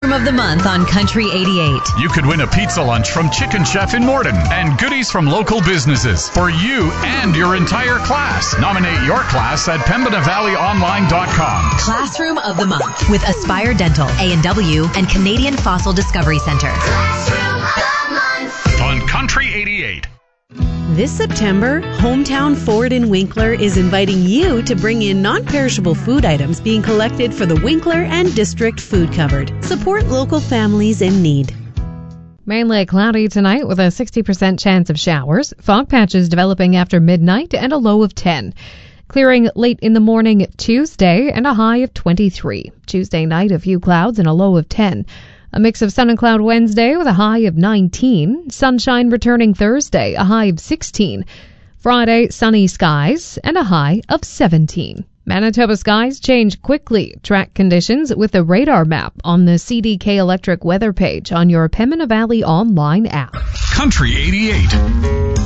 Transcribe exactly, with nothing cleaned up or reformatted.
of the month on Country eighty-eight. You could win a pizza lunch from Chicken Chef in Morden and goodies from local businesses for you and your entire class. Nominate your class at pembina valley online dot com. Classroom of the month with Aspire Dental, A and W, and Canadian Fossil Discovery Center. Classroom of the month On Country eighty-eight. This September, Hometown Ford in Winkler is inviting you to bring in non-perishable food items being collected for the Winkler and District Food Cupboard. Support local families in need. Mainly cloudy tonight with a sixty percent chance of showers. Fog patches developing after midnight and a low of ten. Clearing late in the morning Tuesday and a high of twenty-three. Tuesday night, a few clouds and a low of ten. A mix of sun and cloud Wednesday with a high of nineteen. Sunshine returning Thursday, a high of sixteen. Friday, sunny skies and a high of seventeen. Manitoba skies change quickly. Track conditions with the radar map on the C D K Electric weather page on your Pembina Valley online app. Country eighty-eight.